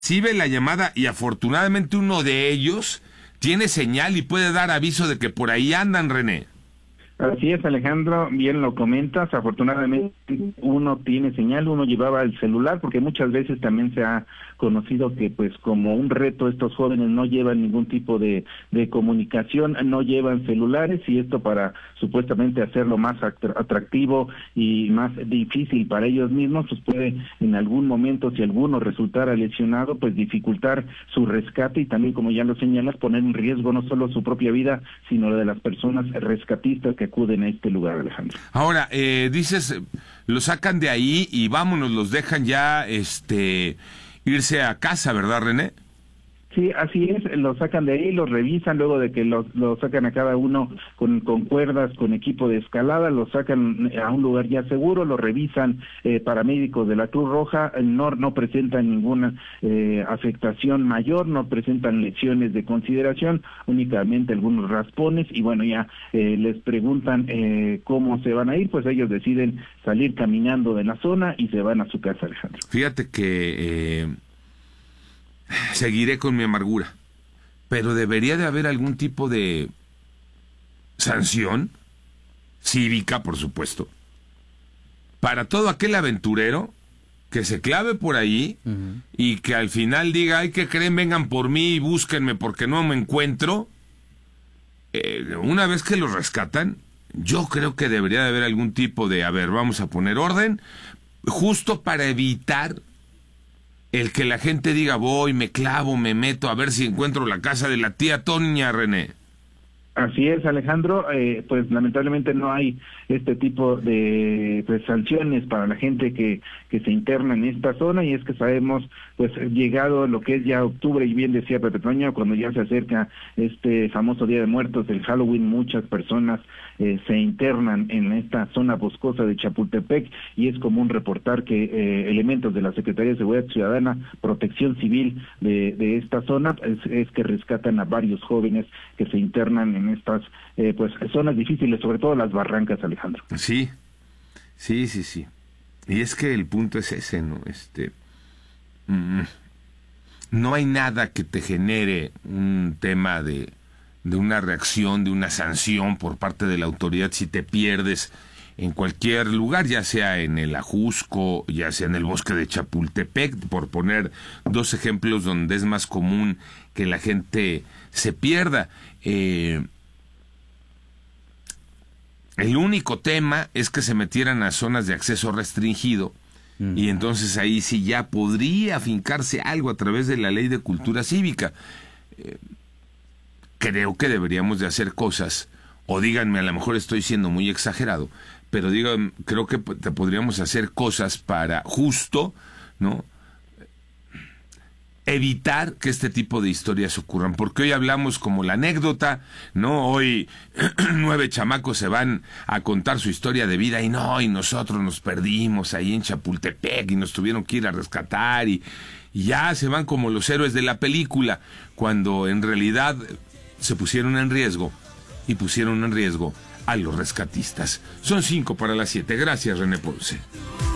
recibe la llamada y afortunadamente uno de ellos tiene señal y puede dar aviso de que por ahí andan, René. Así es, Alejandro, bien lo comentas, afortunadamente uno tiene señal, uno llevaba el celular, porque muchas veces también se ha conocido que pues como un reto estos jóvenes no llevan ningún tipo de comunicación, no llevan celulares, y esto para supuestamente hacerlo más atractivo y más difícil para ellos mismos, pues puede en algún momento, si alguno resultara lesionado, pues dificultar su rescate y también, como ya lo señalas, poner en riesgo no solo su propia vida, sino la de las personas rescatistas que acuden a este lugar, Alejandro. Ahora, dices, lo sacan de ahí y vámonos, los dejan ya irse a casa, ¿verdad, René? Sí, así es, lo sacan de ahí, los revisan, luego de que lo sacan a cada uno con cuerdas, con equipo de escalada, lo sacan a un lugar ya seguro, lo revisan paramédicos de la Cruz Roja, no presentan ninguna afectación mayor, no presentan lesiones de consideración, únicamente algunos raspones, y bueno, ya les preguntan cómo se van a ir, pues ellos deciden salir caminando de la zona y se van a su casa, Alejandro. Fíjate que seguiré con mi amargura, pero debería de haber algún tipo de sanción cívica, por supuesto, para todo aquel aventurero que se clave por ahí y que al final diga, ay, ¿qué creen? Vengan por mí y búsquenme porque no me encuentro. Una vez que los rescatan, yo creo que debería de haber algún tipo de, a ver, vamos a poner orden, justo para evitar el que la gente diga, voy, me clavo, me meto a ver si encuentro la casa de la tía Toña, René. Así es, Alejandro, pues lamentablemente no hay este tipo de sanciones para la gente que se interna en esta zona, y es que sabemos, pues llegado lo que es ya octubre, y bien decía Pepe Toño, cuando ya se acerca este famoso Día de Muertos, el Halloween, muchas personas se internan en esta zona boscosa de Chapultepec, y es común reportar que elementos de la Secretaría de Seguridad Ciudadana, Protección Civil de esta zona, es que rescatan a varios jóvenes que se internan en estas pues zonas difíciles, sobre todo las barrancas, Alejandro. Sí. Y es que el punto es ese, ¿no? No hay nada que te genere un tema de una reacción, de una sanción por parte de la autoridad si te pierdes en cualquier lugar, ya sea en el Ajusco, ya sea en el bosque de Chapultepec, por poner dos ejemplos donde es más común que la gente se pierda. El único tema es que se metieran a zonas de acceso restringido, y entonces ahí sí ya podría afincarse algo a través de la Ley de Cultura Cívica. Creo que deberíamos de hacer cosas, o díganme, a lo mejor estoy siendo muy exagerado, pero creo que podríamos hacer cosas para justo, ¿no?, evitar que este tipo de historias ocurran, porque hoy hablamos como la anécdota, ¿no? Hoy 9 chamacos se van a contar su historia de vida y nosotros nos perdimos ahí en Chapultepec y nos tuvieron que ir a rescatar y ya se van como los héroes de la película, cuando en realidad se pusieron en riesgo y pusieron en riesgo a los rescatistas. Son 5 para las 7. Gracias, René Ponce.